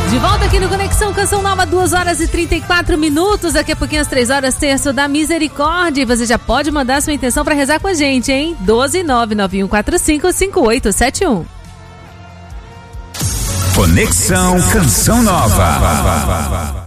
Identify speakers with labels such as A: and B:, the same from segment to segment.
A: De volta aqui no Conexão Canção Nova, 2h34. Daqui a pouquinho, às 3h, Terço da Misericórdia. E você já pode mandar sua intenção para rezar com a gente, hein? 12991455871.
B: Conexão Canção Nova.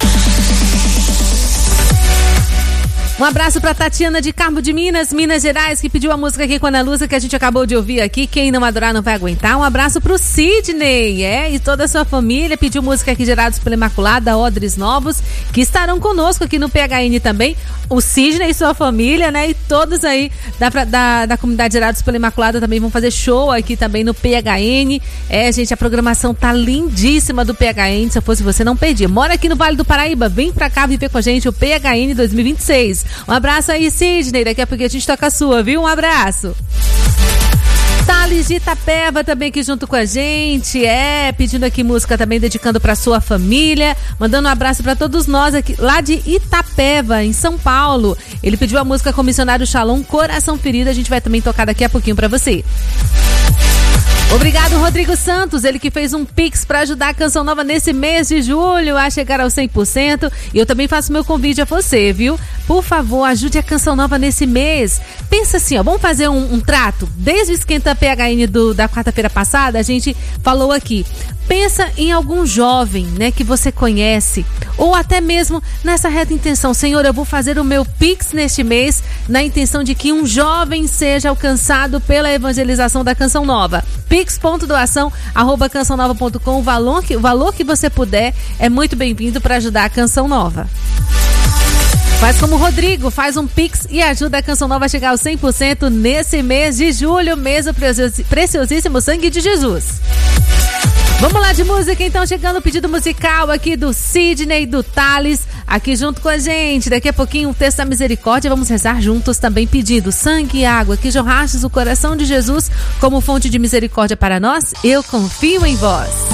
A: Um abraço pra Tatiana de Carmo de Minas Gerais, que pediu a música aqui com a Ana Lúcia, que a gente acabou de ouvir aqui. Quem não adorar não vai aguentar. Um abraço pro Sidney, e toda a sua família. Pediu música aqui, Gerados pela Imaculada, Odres Novos, que estarão conosco aqui no PHN também. O Sidney e sua família, né? E todos aí da comunidade Gerados pela Imaculada também vão fazer show aqui também no PHN. Gente, a programação tá lindíssima do PHN. Se eu fosse você, não perdia. Mora aqui no Vale do Paraíba, vem pra cá viver com a gente o PHN 2026. Um abraço aí, Sidney. Daqui a pouco a gente toca a sua, viu? Um abraço. Thales de Itapeva também aqui junto com a gente, pedindo aqui música também, dedicando para sua família, mandando um abraço para todos nós aqui, lá de Itapeva, em São Paulo. Ele pediu a música com o Missionário Shalom, Coração Ferido, a gente vai também tocar daqui a pouquinho para você. Obrigado, Rodrigo Santos, ele que fez um Pix para ajudar a Canção Nova nesse mês de julho a chegar aos 100%. E eu também faço meu convite a você, viu? Por favor, ajude a Canção Nova nesse mês. Pensa assim, vamos fazer um trato. Desde o Esquenta PHN da quarta-feira passada, a gente falou aqui. Pensa em algum jovem, né, que você conhece, ou até mesmo nessa reta intenção. Senhor, eu vou fazer o meu Pix neste mês na intenção de que um jovem seja alcançado pela evangelização da Canção Nova. pix.doação@cançãonova.com. O valor que você puder é muito bem-vindo para ajudar a Canção Nova. Faz como o Rodrigo, faz um Pix e ajuda a Canção Nova a chegar aos 100% nesse mês de julho, mês do preciosíssimo sangue de Jesus. Vamos lá de música, então, chegando o pedido musical aqui do Sidney, do Thales, aqui junto com a gente. Daqui a pouquinho, o texto da misericórdia, vamos rezar juntos também, pedindo sangue e água, que jorrastes o coração de Jesus como fonte de misericórdia para nós. Eu confio em vós.